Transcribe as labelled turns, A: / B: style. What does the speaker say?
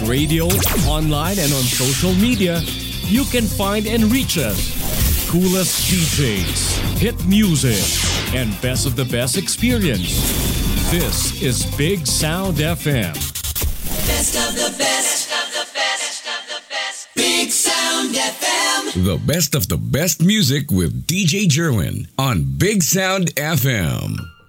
A: radio, online, and on social media, you can find and reach us. Coolest DJs, hit music, and best of the best experience. This is Big Sound FM.
B: Best of the best. Best of the best. Best of the best. Big Sound FM.
C: The best of the best music with DJ Jerwin on Big Sound FM.